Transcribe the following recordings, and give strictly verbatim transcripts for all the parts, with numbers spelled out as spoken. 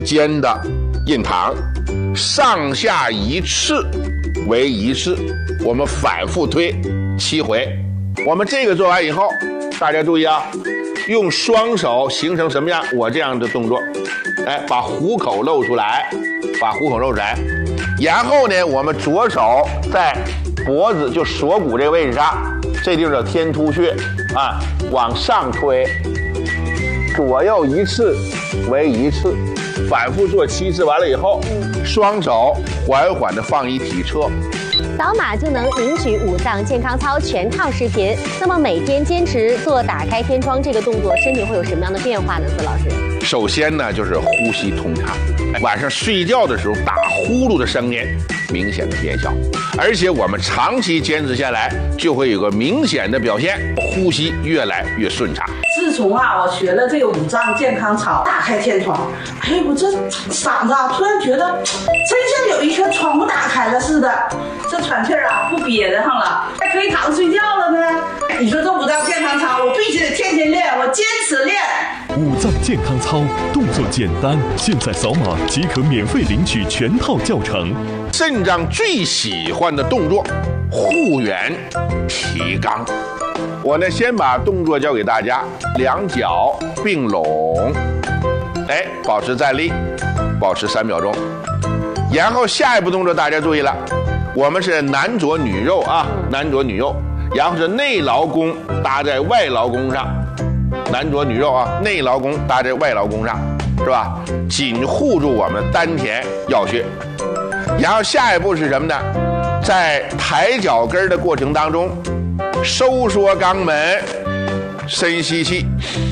肩的印堂，上下一次为一次，我们反复推七回。我们这个做完以后，大家注意啊，用双手形成什么样？我这样的动作，哎，把虎口露出来，把虎口露出来。然后呢，我们左手在脖子就锁骨这个位置上，这地方叫天突穴啊，往上推，左右一次为一次，反复做七次。完了以后，双手缓缓的放一体侧。 扫码就能领取五脏健康操全套视频。那么每天坚持做打开天窗这个动作，身体会有什么样的变化呢？孙老师， 首先呢，就是呼吸通畅，晚上睡觉的时候打呼噜的声音明显的减小，而且我们长期坚持下来，就会有个明显的表现，呼吸越来越顺畅。 自从啊，我学了这个五脏健康操，打开天窗，哎，我这嗓子啊，突然觉得真像有一颗窗户打开了似的，这喘气儿啊不憋得上了，还可以躺着睡觉了呢。你说这五脏健康操，我必须得天天练，我坚持练。 五脏健康操动作简单，现在扫码即可免费领取全套教程。 肾脏最喜欢的动作，护圆提肛。我呢，先把动作教给大家，两脚并拢，哎，保持站立，保持三秒钟。然后下一步动作大家注意了，我们是男左女右啊，男左女右，然后是内劳宫搭在外劳宫上，男左女右啊，内劳宫搭在外劳宫上，是吧？紧护住我们丹田要穴。然后下一步是什么呢？在抬脚跟的过程当中，收缩肛门，深吸气，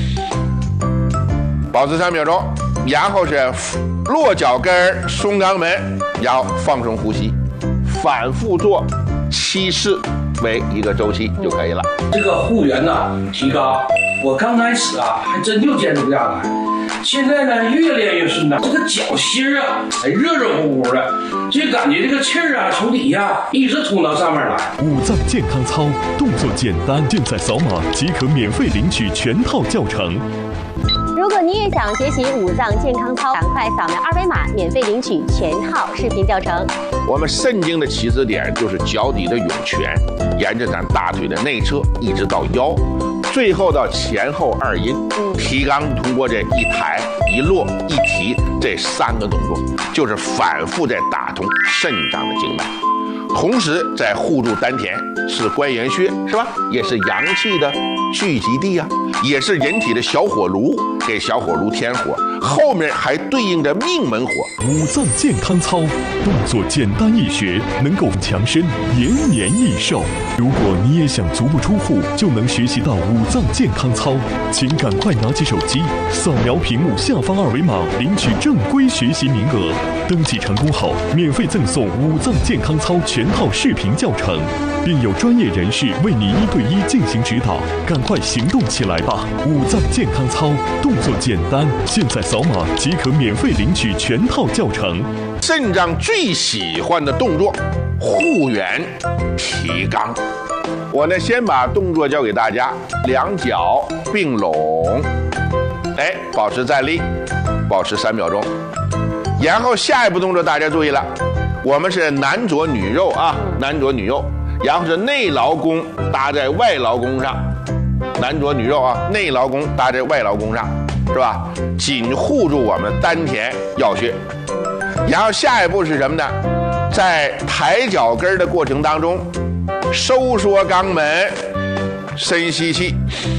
保持三秒钟，然后是落脚跟，松肛门，然后放松呼吸，反复做七次为一个周期就可以了。 这个护圆呢，提肛，我刚开始啊还真就坚持不下来，现在呢越练越顺畅，这个脚心啊还热热乎乎的，就感觉这个气儿啊从底下一直冲到上面来。 五脏健康操动作简单，现在扫码即可免费领取全套教程。 如果你也想学习五脏健康操，赶快扫描二维码，免费领取全套视频教程。 我们肾经的起始点就是脚底的涌泉，沿着咱大腿的内侧一直到腰，最后到前后二阴。提肛通过这一抬一落一提这三个动作，就是反复在打通肾脏的经脉，同时在护住丹田，是关元穴，是吧？也是阳气的聚集地啊，也是人体的小火炉，给小火炉添火，后面还对应着命门火。 五脏健康操动作简单易学，能够强身延年益寿。如果你也想足不出户就能学习到五脏健康操，请赶快拿起手机扫描屏幕下方二维码，领取正规学习名额。登记成功后，免费赠送五脏健康操全套视频教程，并有专业人士为你一对一进行指导。赶快行动起来吧！五脏健康操动作简单，现在扫码即可免费领取全套教程。 肾脏最喜欢的动作，护圆提肛。我呢，先把动作教给大家，两脚并拢，哎，保持站立，保持三秒钟。然后下一步动作大家注意了，我们是男左女右啊，男左女右，然后是内劳宫搭在外劳宫上，男左女右啊，内劳宫搭在外劳宫上，是吧？紧护住我们丹田要穴。然后下一步是什么呢？在抬脚跟的过程当中，收缩肛门，深吸气，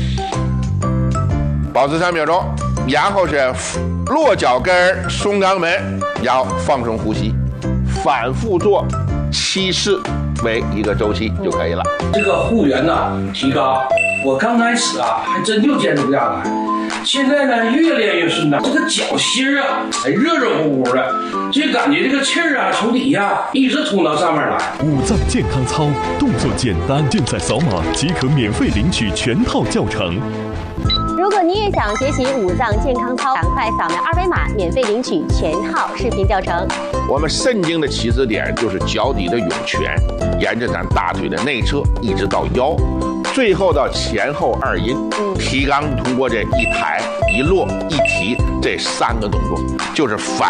保持三秒钟，然后是落脚跟，松肛门，然后放松呼吸，反复做七次为一个周期就可以了。 这个护圆呢，提肛，我刚开始啊还真就坚持不下来，现在呢越练越顺畅，这个脚心啊还热热乎乎的，就感觉这个气儿啊从底下一直冲到上面来。 五脏健康操动作简单，现在扫码即可免费领取全套教程。 如果你也想学习五脏健康操，赶快扫描二维码，免费领取全套视频教程。 我们肾经的起始点就是脚底的涌泉，沿着咱大腿的内侧一直到腰， 最后到前后二阴。嗯，提肛通过这一抬、一落、一提这三个动作，就是反